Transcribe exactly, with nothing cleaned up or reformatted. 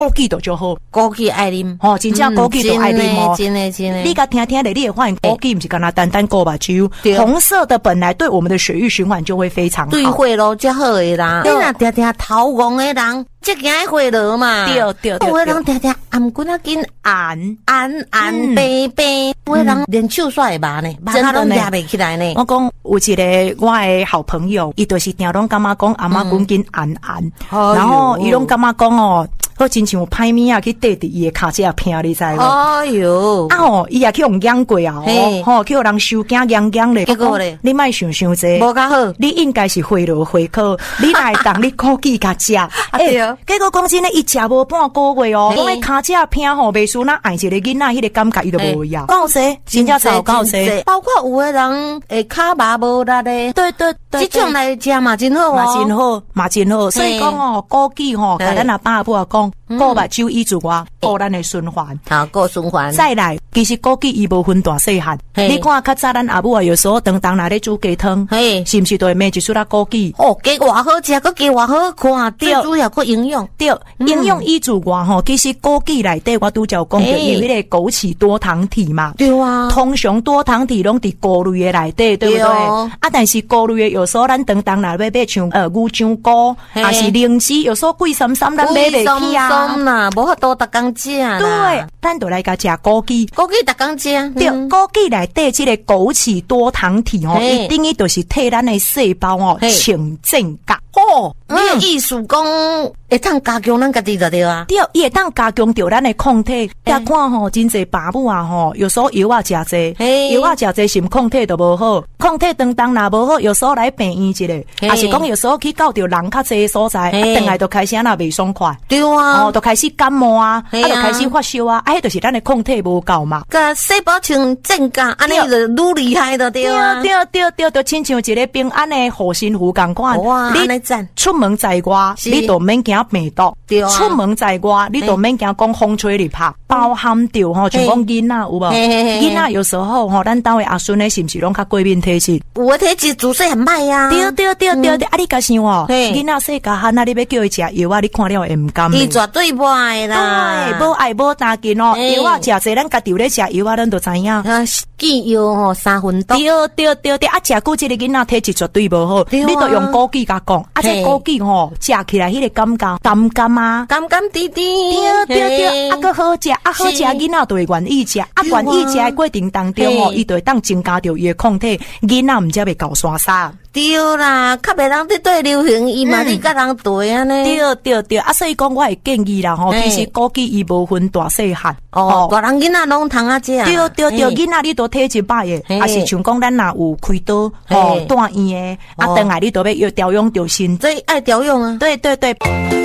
枸杞就就好， 枸杞爱啉， 吼，真正枸杞就爱啉哦， 真的真的。 你甲听听咧，你会发现枸杞不是干那单单过目睭，红色的本来对我们的血液循环就会非常好， 对血路较好的啦。你若定定头黄的人，即惊血路嘛。 对对对， 有的人定定颔骨仔紧红红红白白，有的人连手刷会麻呢，麻甲拢压袂起来呢。 我讲有一个我的好朋友，伊就是定拢感觉讲阿嬷骨紧红红，然后伊拢感觉讲哦。我真像有歹物啊，去缀伫伊的骹只片，你知无？ 哎哟， 啊吼，伊也去用养过啊，吼，吼去互人收惊养养咧。 结果咧， 你莫想想这， 无较好， 你应该是回落回考，你来当你枸杞甲食。 哎， 结果讲真诶，伊食无半个月哦，讲迄骹只片吼，袂输那爱一个囡仔，迄个感觉伊都无呀。够势，真正超够势。 包括有诶人诶骹麻无力咧， 对对对， 即种来食嘛真好， 嘛真好，嘛真好。所以讲哦，枸杞吼，甲咱阿爸阿母讲。顾目睭以之外，顾咱的循环， 好顾循环。 再来，其实枸杞伊无分大细汉。你看较早咱阿母啊，有时候当当来咧煮鸡汤，是不是都会买一撮仔枸杞？ 哦，鸡偌好食，佮鸡偌好看，最主要佮营养。 对，营养以之外吼，其实枸杞内底我拄则讲着有迄个枸杞多糖体嘛。 对啊， 通常多糖体拢伫菇类的内底，对不对？啊，但是菇类的有时候咱当当来要买像呃牛樟菇，还是灵芝，有时候贵三三咱买袂起啊。 啦，无法度逐工食啦。 对，咱就来甲食枸杞， 枸杞逐工食。 对，枸杞内底即个枸杞多糖体吼，一定伊就是替咱的细胞哦清正甲。 哦，你的意思讲会当加强咱家己就对啊？ 对，伊会当加强着咱的抗体。大家看吼，真济爸母啊吼，有时候药啊食济，药啊食济是毋抗体都无好，抗体当当若无好，有时候来病院一下，也是讲有时候去到着人较济的所在，啊，等来就开始啊那袂爽快。对啊，哦，就开始感冒啊，啊，就开始发烧啊，啊，迄就是咱的抗体无够嘛。 甲细胞清正甲，安尼就愈厉害的对啊。 对对对，就亲像一个平安的护身符共款。 哇，你出门在外，你都免惊病毒；出门在外，你都免惊讲风吹日晒。包含着吼，像讲囡仔有无？囡仔有时候吼，咱单位阿孙咧，是毋是拢较过敏体质？ 有诶体质自细很歹呀。 对对对对对，啊！你甲想哦，囡仔细家汉啊，你要叫伊食药啊，你看了会毋甘？ 伊绝对无爱啦， 对，无爱无担紧哦。药啊，食济，咱家己有咧食药啊，咱都知影。 见药吼三分毒。 对对对对，啊！食久即个囡仔体质绝对无好，你都用枸杞甲讲，啊！这枸杞吼，食起来迄个感觉甘甘啊， 甘甘滴滴。 对对对，啊，个好食，啊好食，囡仔都会愿意食，啊愿意食的过程当中吼，伊就会当增加着伊的抗体，囡仔毋则袂搞山沙。 对啦，较袂人伫对流行，伊嘛你甲人对安尼。 对对对，啊，所以讲我会建议啦吼，其实枸杞伊无分大细汉， 哦，大人囡仔拢通啊食。 对对对，囡仔你都体质歹的，啊是像讲咱若有开刀吼，住院的，啊，等下你都要要调养着身， 所以爱调养啊。 对对对。